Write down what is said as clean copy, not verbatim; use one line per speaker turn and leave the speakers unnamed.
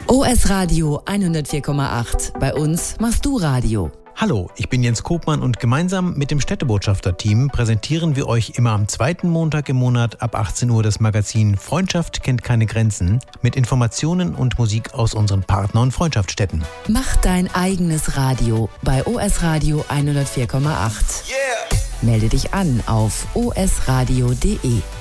OS Radio 104,8. Bei uns machst du Radio.
Hallo, ich bin Jens Kopmann und gemeinsam mit dem Städtebotschafter-Team präsentieren wir euch immer am zweiten Montag im Monat ab 18 Uhr das Magazin Freundschaft kennt keine Grenzen mit Informationen und Musik aus unseren Partner- und Freundschaftsstädten.
Mach dein eigenes Radio bei OS Radio 104,8.
Yeah.
Melde dich an auf osradio.de.